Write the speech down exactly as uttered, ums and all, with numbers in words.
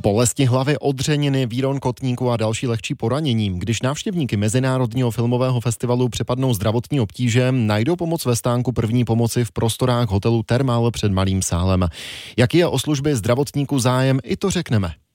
Bolesti hlavy, odřeniny, výron kotníku a další lehčí poranění. Když návštěvníky Mezinárodního filmového festivalu přepadnou zdravotní obtíže, najdou pomoc ve stánku první pomoci v prostorách hotelu Thermal před Malým sálem. Jaký je o služby zdravotníků zájem, i to řekneme.